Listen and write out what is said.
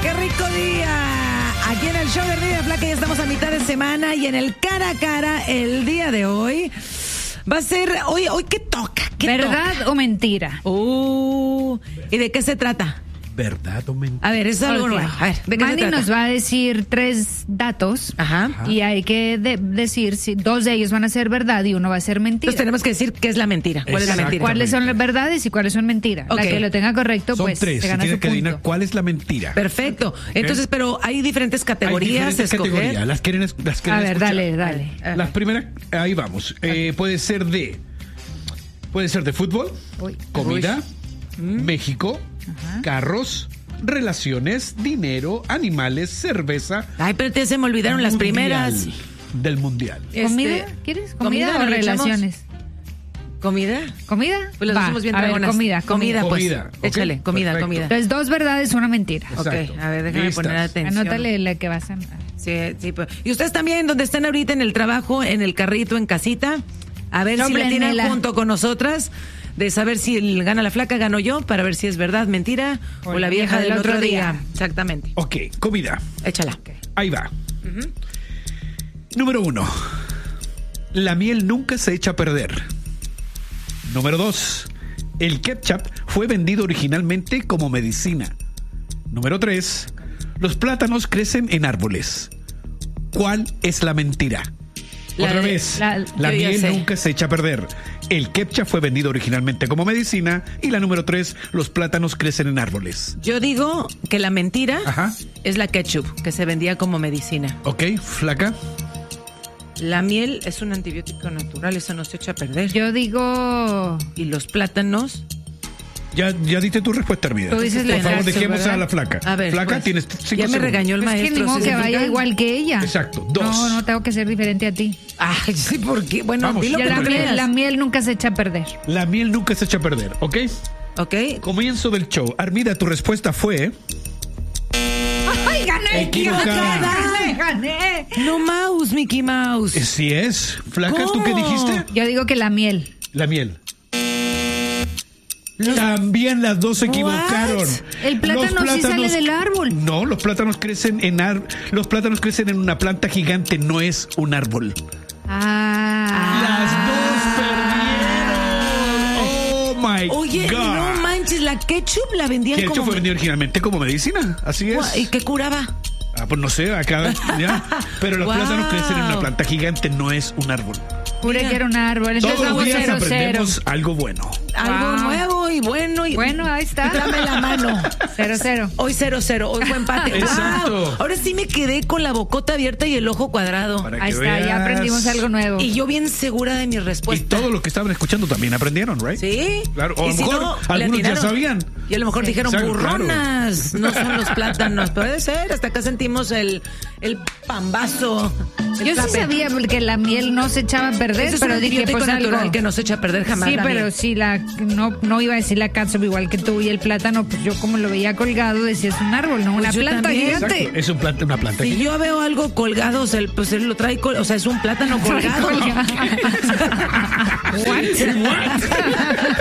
¡Qué rico día! Aquí en el show de Ardilla Flaca ya estamos a mitad de semana y en el cara a cara el día de hoy va a ser... Hoy ¿qué toca? ¿Verdad o mentira? ¿Y de qué se trata? ¿Verdad o mentira? A ver, eso es algo nuevo. A ver, ¿de qué Manny se trata? nos va a decir 3 datos. Ajá. Y hay que decir si 2 de ellos van a ser verdad y uno va a ser mentira. Entonces tenemos que decir qué es la mentira. ¿Cuál es la mentira? ¿Cuáles son las verdades y cuáles son mentiras? Ok. La que lo tenga correcto, Son pues 3. se gana Tiene su que adivinar punto. cuál es la mentira. Perfecto. Entonces, pero hay diferentes Hay categorías diferentes a escoger. categorías. Las quieren A ver, escuchar. dale. Las primeras, ahí vamos. Puede ser de fútbol, Uy. comida, México, carros, relaciones, dinero, animales, cerveza. Ay, pero te se me olvidaron las mundial, primeras. del mundial. ¿Comida? ¿Quieres? ¿Comida o ¿lo echamos? relaciones? ¿Comida? ¿Comida? Pues las Va, hacemos bien a ver, dragonas. comida. Comida, pues. Comida, ok, Échale, comida, perfecto. comida. Entonces, 2 verdades, una mentira. Exacto. Ok, a ver, déjame Listas. poner atención. Anótale la que vas a... Sí, pues. Y ustedes también, donde están ahorita en el trabajo, en el carrito, en casita, a ver si le tienen Sóplenmela. junto con nosotras, de saber si gana la flaca, gano yo, para ver si es verdad, mentira, o la vieja del otro día. Exactamente. Ok, comida. Échala. Ahí va. Número 1. La miel nunca se echa a perder. Número 2. El ketchup fue vendido originalmente como medicina. Número 3. Los plátanos crecen en árboles. ¿Cuál es la mentira? Otra vez. La yo ya miel sé. nunca se echa a perder. El ketchup fue vendido originalmente como medicina. Y la número 3. Los plátanos crecen en árboles. Yo digo que la mentira Ajá. es la ketchup, que se vendía como medicina. Ok, flaca. La miel es un antibiótico natural, eso no se echa a perder. Yo digo... Y los plátanos... Ya diste tu respuesta, Armida. Tú dices Por la favor, ketchup, dejemos ¿verdad? a la flaca. A ver, Flaca, pues, tienes 5 ya me segundos. regañó el Es que maestro. ni modo que ¿significa? vaya igual que ella. Exacto, 2. No tengo que ser diferente a ti. Ay, sí, porque... Bueno, Vamos. dilo Ya que tú creas. la miel nunca se echa a perder. La miel nunca se echa a perder, ¿ok? ¿Ok? Comienzo del show. Armida, tu respuesta fue... ¡Ay, gané! Equivocada. ¡Gané! No mouse, Mickey Mouse. Sí es. Flaca, ¿tú qué ¿Cómo? dijiste? Yo digo que la miel. La miel. También las dos se equivocaron. El plátano Los sí sale del árbol. No, los plátanos crecen los plátanos crecen en una planta gigante, no es un árbol. Las dos perdieron. Oh my Oye, God. no manches, la ketchup la vendían Que de hecho como... fue vendido originalmente como medicina, así es. ¿Y qué curaba? Pues no sé, acá ya. Pero los Wow. plátanos crecen en una planta gigante, no es un árbol. Juré Mira. que era un árbol. Entonces Todos los vamos días 0-0. aprendemos algo bueno. Algo Wow. nuevo y bueno. Y Bueno, ahí está. Dame la mano. 0-0. Hoy 0-0, hoy fue empate. Exacto. Wow. Ahora sí me quedé con la bocota abierta y el ojo cuadrado. Para Ahí que está, ya veas. aprendimos algo nuevo. Y yo bien segura de mi Y respuesta. todos los que estaban escuchando también aprendieron, ¿right? Sí. Claro, o a Y lo si mejor no, le algunos ya atinaron. sabían. Y a lo mejor dijeron Exacto, burronas. No son los plátanos. Puede ser. Hasta acá sentimos el pambazo. el Yo sí zape. sabía porque la miel no se echaba a perder, Ese es pero un dije, antibiótico pues natural algo. que no se echa a perder jamás. Sí, la pero miel. si no iba a decir la catsup igual que tú y el plátano, pues yo como lo veía colgado decía es un árbol, no una yo planta también. gigante. Exacto, es una planta Si gigante. yo veo algo colgado, o sea, pues él lo trae, o sea, es un plátano colgado. Colgado. What?